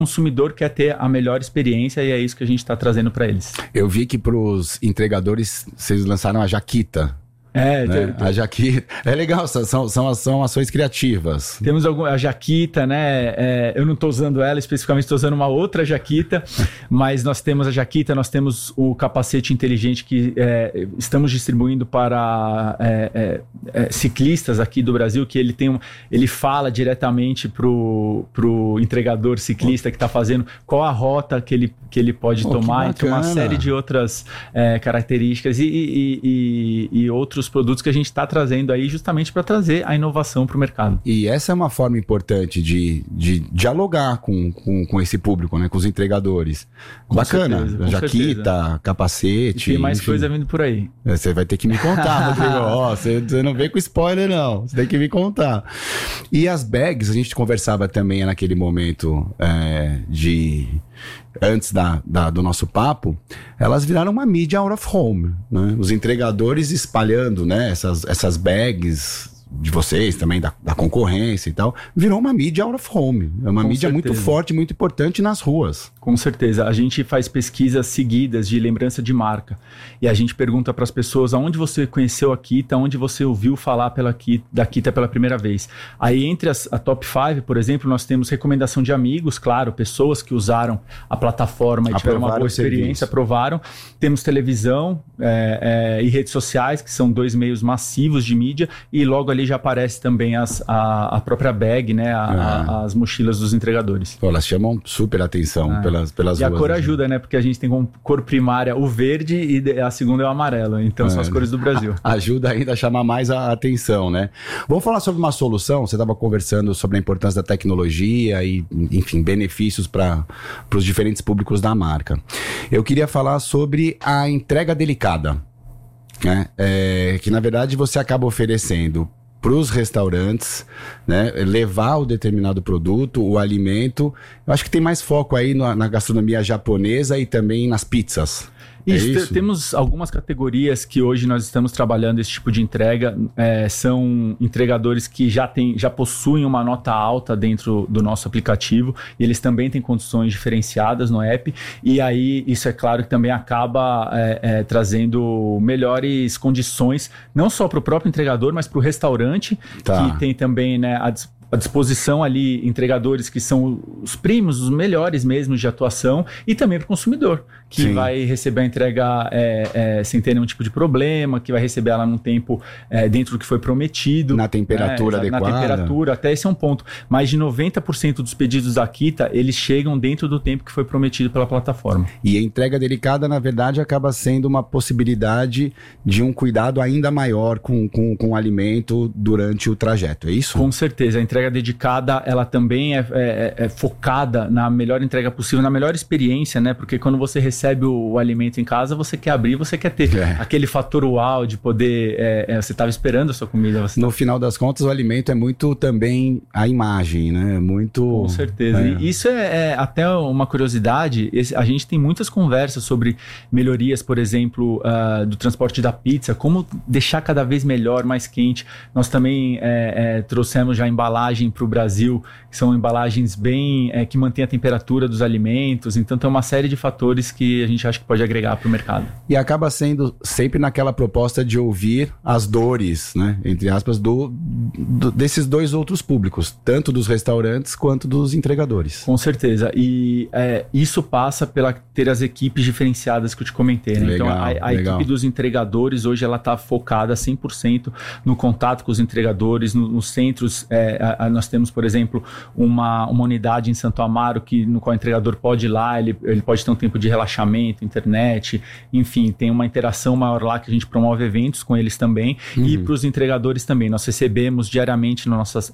consumidor quer ter a melhor experiência e é isso que a gente está trazendo para eles. Eu vi que para os entregadores vocês lançaram a Jaquita. Né? A Jaquita. É legal, são ações criativas. Temos a Jaquita, né? Eu não estou usando ela especificamente, estou usando uma outra Jaquita, mas nós temos a Jaquita, nós temos o capacete inteligente que estamos distribuindo para ciclistas aqui do Brasil, que ele fala diretamente pro entregador ciclista que está fazendo qual a rota que ele pode tomar, então uma série de outras características e outros produtos que a gente está trazendo aí justamente para trazer a inovação para o mercado. E essa é uma forma importante de dialogar com esse público, né? Com os entregadores. Bacana, Jaquita, capacete. E tem mais coisa vindo por aí. Você vai ter que me contar, Rodrigo. Você não vem com spoiler, não. Você tem que me contar. E as bags, a gente conversava também naquele momento antes do nosso papo, elas viraram uma mídia out of home, né? Os entregadores espalhando, né, essas bags de vocês, também da concorrência e tal, virou uma mídia out of home. É uma mídia muito forte, muito importante nas ruas. Com certeza. A gente faz pesquisas seguidas de lembrança de marca. E a gente pergunta para as pessoas aonde você conheceu a Kita, onde você ouviu falar da Kita pela primeira vez. Aí entre a Top 5, por exemplo, nós temos recomendação de amigos, claro, pessoas que usaram a plataforma e tiveram uma boa experiência, aprovaram. Temos televisão e redes sociais, que são 2 meios massivos de mídia, e logo ali já aparece também a própria bag, né? As mochilas dos entregadores. Pô, elas chamam super atenção pelas ruas. E a cor ajuda, né? Porque a gente tem como cor primária o verde e a segunda é o amarelo. Então são as cores do Brasil. Ajuda ainda a chamar mais a atenção, né? Vamos falar sobre uma solução. Você estava conversando sobre a importância da tecnologia e, enfim, benefícios para os diferentes públicos da marca. Eu queria falar sobre a entrega delicada, né? Que na verdade você acaba oferecendo para os restaurantes, né, levar o determinado produto, o alimento. Eu acho que tem mais foco aí na gastronomia japonesa e também nas pizzas. Isso. Temos algumas categorias que hoje nós estamos trabalhando esse tipo de entrega. São entregadores que já possuem uma nota alta dentro do nosso aplicativo e eles também têm condições diferenciadas no app. E aí isso é claro que também acaba trazendo melhores condições, não só para o próprio entregador, mas para o restaurante, que tem também, né, à disposição ali entregadores que são os primos, os melhores mesmo de atuação, e também para o consumidor, que vai receber a entrega sem ter nenhum tipo de problema, que vai receber ela num tempo dentro do que foi prometido. Na temperatura adequada. Na temperatura, até esse é um ponto. Mais de 90% dos pedidos da Kita, eles chegam dentro do tempo que foi prometido pela plataforma. E a entrega delicada, na verdade, acaba sendo uma possibilidade de um cuidado ainda maior com o alimento durante o trajeto, é isso? Com certeza. A entrega dedicada, ela também é focada na melhor entrega possível, na melhor experiência, né? Porque quando você recebe o alimento em casa, você quer abrir, você quer ter aquele fator uau de poder... você estava esperando a sua comida. No final das contas, o alimento é muito também a imagem, né? Muito... Com certeza. E isso é até uma curiosidade. A gente tem muitas conversas sobre melhorias, por exemplo, do transporte da pizza, como deixar cada vez melhor, mais quente. Nós também trouxemos já embalagem para o Brasil, que são embalagens bem que mantêm a temperatura dos alimentos. Então tem uma série de fatores que a gente acha que pode agregar para o mercado. E acaba sendo sempre naquela proposta de ouvir as dores, né, entre aspas, desses dois outros públicos, tanto dos restaurantes quanto dos entregadores. Com certeza. E isso passa pela ter as equipes diferenciadas que eu te comentei, né? Legal, então a equipe dos entregadores hoje ela está focada 100% no contato com os entregadores, nos centros. Nós temos, por exemplo, uma unidade em Santo Amaro no qual o entregador pode ir lá, ele pode ter um tempo de relaxamento, internet, enfim, tem uma interação maior lá que a gente promove eventos com eles também. E para os entregadores também, nós recebemos diariamente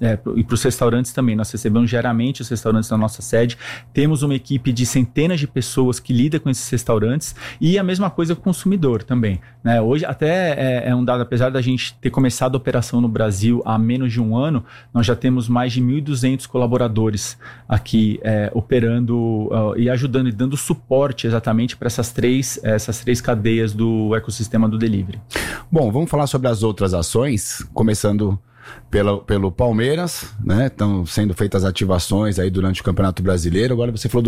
e para os restaurantes também, nós recebemos diariamente os restaurantes na nossa sede, temos uma equipe de centenas de pessoas que lida com esses restaurantes e a mesma coisa com o consumidor também, né? Hoje até é um dado, apesar da gente ter começado a operação no Brasil há menos de um ano, nós já temos mais de 1.200 colaboradores aqui operando e ajudando e dando suporte exatamente para essas três cadeias do ecossistema do delivery. Bom, vamos falar sobre as outras ações, começando pelo Palmeiras, né? Estão sendo feitas ativações aí durante o Campeonato Brasileiro. Agora você falou